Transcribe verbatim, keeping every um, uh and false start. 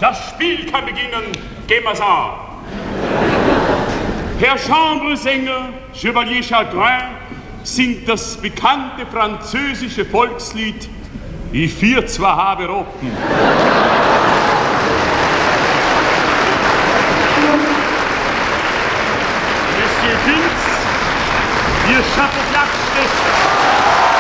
das Spiel kann beginnen. Gehen wir's an. Herr Chambresänger, Chevalier Chagrin, singt das bekannte französische Volkslied Ich vier zwar habe Rotten. Monsieur Vince, Ihr Chapeau des